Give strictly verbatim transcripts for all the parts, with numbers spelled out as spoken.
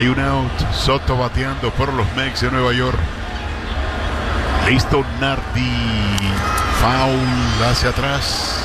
Hay un out. Soto bateando por los Mets de Nueva York. Listo Nardi. Foul hacia atrás.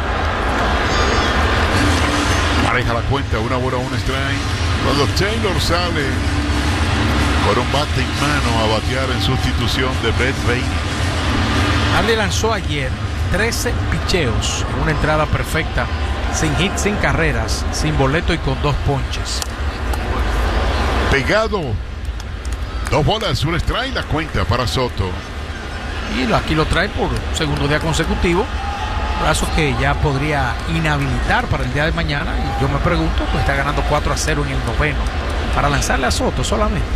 Pareja la cuenta. Una bola, un strike. Cuando Taylor sale con un bate en mano a batear en sustitución de Brett Baty. Nardi lanzó ayer trece picheos en una entrada perfecta, sin hits, sin carreras, sin boleto y con dos ponches. Pegado. Dos bolas, un strike, la cuenta para Soto. Y aquí lo trae por segundo día consecutivo. Brazo que ya podría inhabilitar para el día de mañana. Y yo me pregunto, pues está ganando cuatro a cero en el noveno. Para lanzarle a Soto solamente.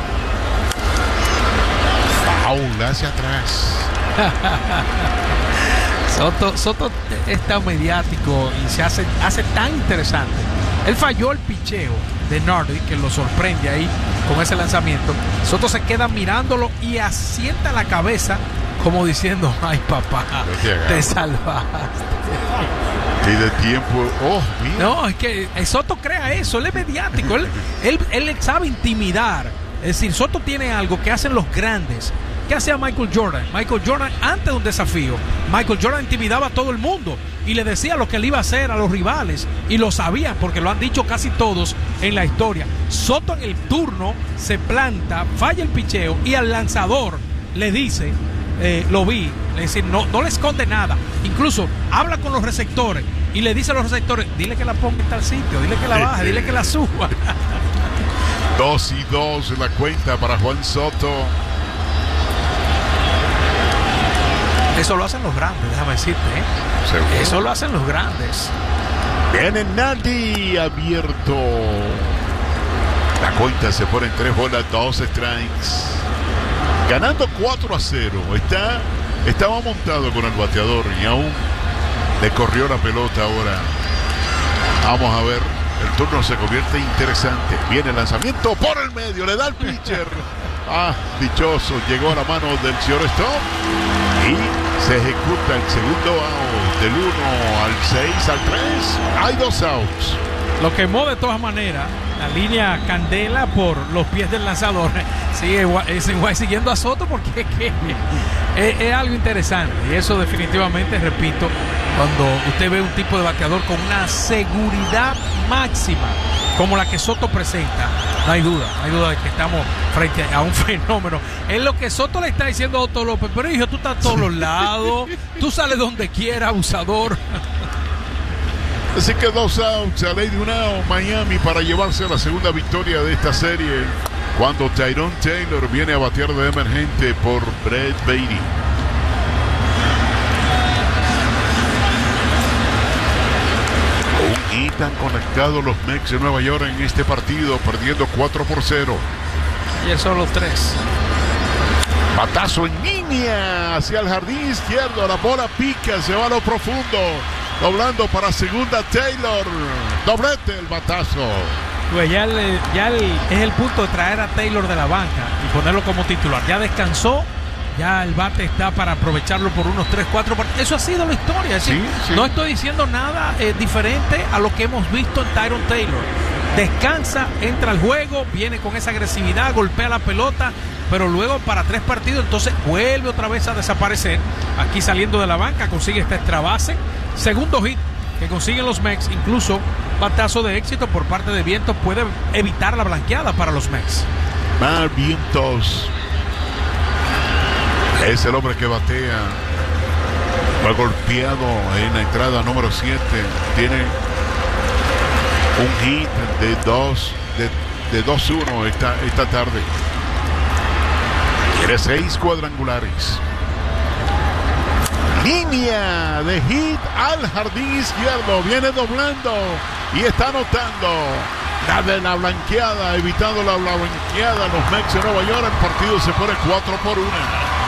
Foul hacia atrás. Soto, Soto está mediático y se hace, hace tan interesante. Él falló el picheo de Nardi, que lo sorprende ahí con ese lanzamiento. Soto se queda mirándolo y asienta la cabeza como diciendo, ay papá, te salvaste. Y de tiempo, oh, mira. No, es que Soto crea eso, él es mediático, él, él, él sabe intimidar. Es decir, Soto tiene algo que hacen los grandes. ¿Qué hacía Michael Jordan? Michael Jordan, antes de un desafío, Michael Jordan intimidaba a todo el mundo y le decía lo que él iba a hacer a los rivales, y lo sabían porque lo han dicho casi todos en la historia. Soto en el turno se planta, falla el picheo y al lanzador le dice, eh, lo vi, le dice, no, no le esconde nada, incluso habla con los receptores y le dice a los receptores, dile que la ponga en tal sitio, dile que la baje, dile que la suba. Dos y dos en la cuenta para Juan Soto. Eso lo hacen los grandes, déjame decirte, ¿eh? ¿Seguro? Eso lo hacen los grandes. Viene Nardi abierto. La cuenta se pone en tres bolas, dos strikes. Ganando cuatro a cero. Está, estaba montado con el bateador y aún le corrió la pelota ahora. Vamos a ver. El turno se convierte interesante. Viene el lanzamiento por el medio. Le da el pitcher. Ah, dichoso. Llegó a la mano del shortstop. Y se ejecuta el segundo out. Del uno al seis al tres. Hay dos outs. Lo quemó de todas maneras. La línea candela por los pies del lanzador. Sigue White siguiendo a Soto porque es, que es, es algo interesante. Y eso definitivamente, repito, cuando usted ve un tipo de bateador con una seguridad máxima como la que Soto presenta, no hay duda, no hay duda de que estamos frente a un fenómeno. Es lo que Soto le está diciendo a Otto López, pero hijo, tú estás a todos los lados, tú sales donde quieras, abusador. Así que dos outs a ley de un out Miami para llevarse la segunda victoria de esta serie, cuando Tyrone Taylor viene a batear de emergente por Brett Baty. Un hit han conectado los Mets de Nueva York en este partido, perdiendo cuatro por cero. Y eso son los tres. Batazo en línea hacia el jardín izquierdo. La bola pica, se va a lo profundo. Doblando para segunda Taylor. Doblete el batazo. Pues ya, el, ya el, es el punto de traer a Taylor de la banca y ponerlo como titular. Ya descansó. Ya el bate está para aprovecharlo por unos tres, cuatro partidos. Eso ha sido la historia. Es decir, sí, sí. No estoy diciendo nada eh, diferente a lo que hemos visto en Tyrone Taylor. Descansa, entra al juego, viene con esa agresividad, golpea la pelota, pero luego para tres partidos entonces vuelve otra vez a desaparecer. Aquí saliendo de la banca consigue esta extra base. Segundo hit que consiguen los Mets, incluso batazo de éxito por parte de Vientos puede evitar la blanqueada para los Mets. Mar Vientos es el hombre que batea. Fue golpeado en la entrada número siete. Tiene un hit de dos de, de dos uno esta, esta tarde. Tiene seis cuadrangulares. Línea de hit al jardín izquierdo. Viene doblando y está anotando. La de la blanqueada, evitando la blanqueada. Los Mets de Nueva York. El partido se pone cuatro por uno.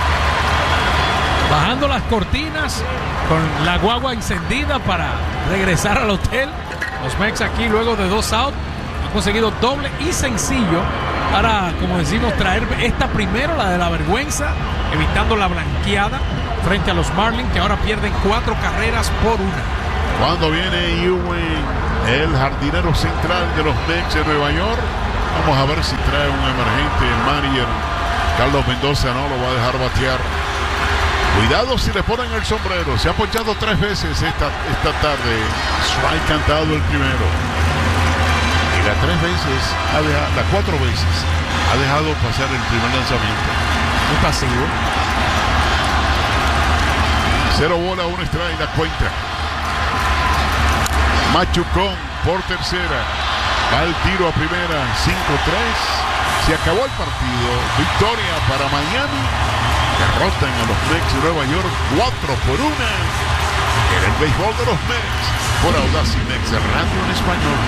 Bajando las cortinas con la guagua encendida para regresar al hotel. Los Mets aquí luego de dos outs han conseguido doble y sencillo para, como decimos, traer esta primero, la de la vergüenza, evitando la blanqueada frente a los Marlins, que ahora pierden cuatro carreras por una. Cuando viene Ewing, el jardinero central de los Mets de Nueva York, Vamos a ver si trae un emergente. El manager Carlos Mendoza no lo va a dejar batear. Cuidado si le ponen el sombrero. Se ha ponchado tres veces esta, esta tarde. Strike cantado el primero. Y las tres veces, ha dejado, las cuatro veces, ha dejado pasar el primer lanzamiento. Muy pasivo. Cero bola, un strike, la cuenta. Machucón por tercera. Va el tiro a primera. cinco tres. Se acabó el partido. Victoria para Miami. Derrotan a los Mets de Nueva York cuatro por uno en el béisbol de los Mets por Audacy Mex Radio en español.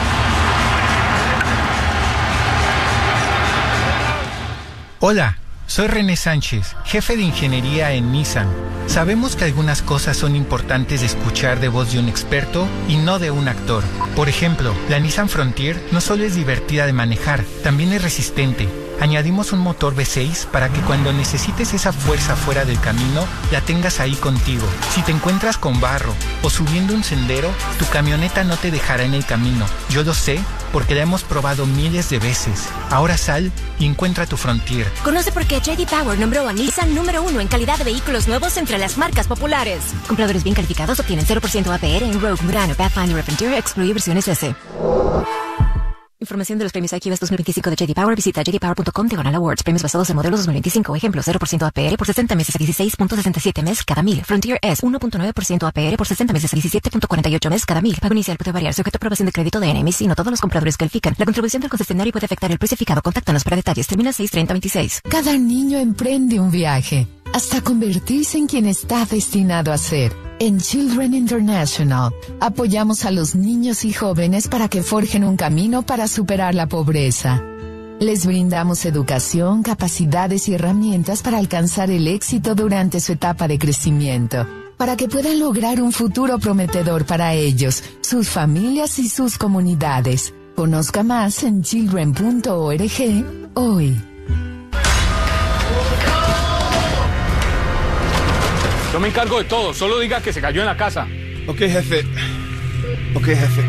Hola, soy René Sánchez, jefe de ingeniería en Nissan. Sabemos que algunas cosas son importantes de escuchar de voz de un experto y no de un actor. Por ejemplo, la Nissan Frontier no solo es divertida de manejar, también es resistente. Añadimos un motor V seis para que cuando necesites esa fuerza fuera del camino, la tengas ahí contigo. Si te encuentras con barro o subiendo un sendero, tu camioneta no te dejará en el camino. Yo lo sé porque la hemos probado miles de veces. Ahora sal y encuentra tu Frontier. Conoce por qué J D Power nombró a Nissan número uno en calidad de vehículos nuevos entre las marcas populares. Compradores bien calificados obtienen cero por ciento A P R en Rogue, Murano, Pathfinder, Frontier, excluye versiones S. Información de los premios I Q S dos mil veinticinco de J D Power. Visita j d power punto com diagonal awards. Premios basados en modelos dos mil veinticinco. Ejemplo, cero por ciento A P R por sesenta meses a dieciséis punto sesenta y siete meses cada mil. Frontier S, uno punto nueve por ciento A P R por sesenta meses a diecisiete punto cuarenta y ocho meses cada mil. Pago inicial puede variar. Sujeto a aprobación de crédito de N M C. No todos los compradores califican. La contribución del concesionario puede afectar el precio fijado. Contáctanos para detalles. Termina seis treinta veintiséis. Cada niño emprende un viaje hasta convertirse en quien está destinado a ser. En Children International, apoyamos a los niños y jóvenes para que forjen un camino para superar la pobreza. Les brindamos educación, capacidades y herramientas para alcanzar el éxito durante su etapa de crecimiento, para que puedan lograr un futuro prometedor para ellos, sus familias y sus comunidades. Conozca más en children punto org hoy. Yo me encargo de todo, solo diga que se cayó en la casa. Ok, jefe. Ok, jefe.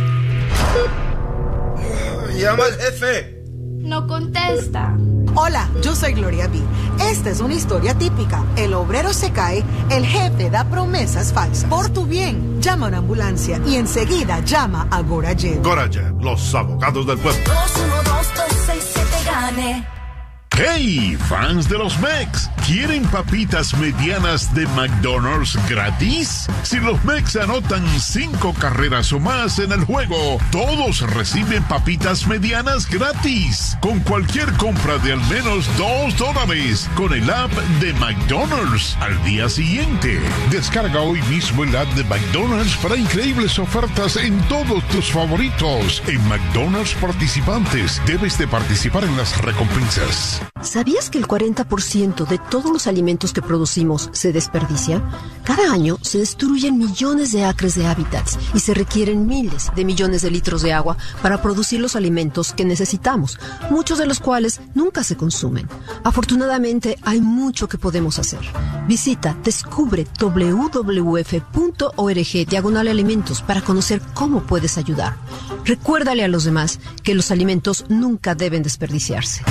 Llama al jefe. No contesta. Hola, yo soy Gloria B. Esta es una historia típica. El obrero se cae, el jefe da promesas falsas. Por tu bien, llama a una ambulancia y enseguida llama a Gorajet. Gorajet, los abogados del pueblo. dos uno dos dos seis siete gane. ¡Hey, fans de los Mex! ¿Quieren papitas medianas de McDonald's gratis? Si los Mex anotan cinco carreras o más en el juego, todos reciben papitas medianas gratis. Con cualquier compra de al menos dos dólares con el app de McDonald's al día siguiente. Descarga hoy mismo el app de McDonald's para increíbles ofertas en todos tus favoritos. En McDonald's participantes, debes de participar en las recompensas. ¿Sabías que el cuarenta por ciento de todos los alimentos que producimos se desperdicia? Cada año se destruyen millones de acres de hábitats y se requieren miles de millones de litros de agua para producir los alimentos que necesitamos, muchos de los cuales nunca se consumen. Afortunadamente, hay mucho que podemos hacer. Visita descubre w w f punto org diagonal alimentos para conocer cómo puedes ayudar. Recuérdale a los demás que los alimentos nunca deben desperdiciarse.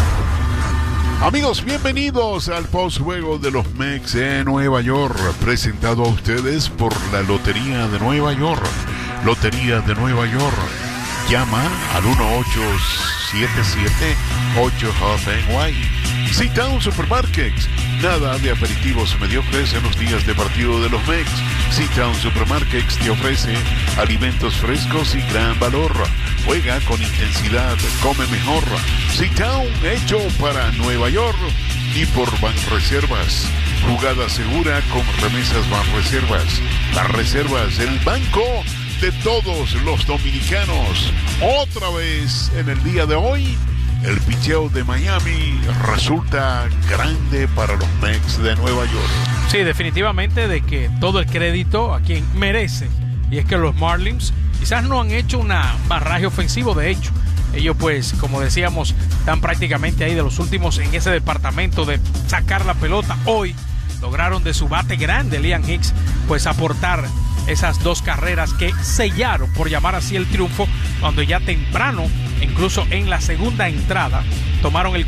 Amigos, bienvenidos al postjuego de los Mex en Nueva York, presentado a ustedes por la Lotería de Nueva York. Lotería de Nueva York. Llama al uno ocho siete siete ocho H F N Y. Sit-Down Supermarkets. Nada de aperitivos mediocres en los días de partido de los Mex. Sit-Down Supermarkets te ofrece alimentos frescos y gran valor. Juega con intensidad, come mejor. Sit-Down hecho para Nueva York y por Banreservas. Jugada segura con remesas Banreservas. Banreservas, el banco de todos los dominicanos. Otra vez en el día de hoy, el picheo de Miami resulta grande para los Mets de Nueva York. Sí, definitivamente de que todo el crédito a quien merece. Y es que los Marlins quizás no han hecho un barraje ofensivo, de hecho. Ellos pues, como decíamos, están prácticamente ahí de los últimos en ese departamento de sacar la pelota. Hoy lograron de su bate grande, Liam Hicks, pues aportar esas dos carreras que sellaron, por llamar así, el triunfo, cuando ya temprano, incluso en la segunda entrada, tomaron el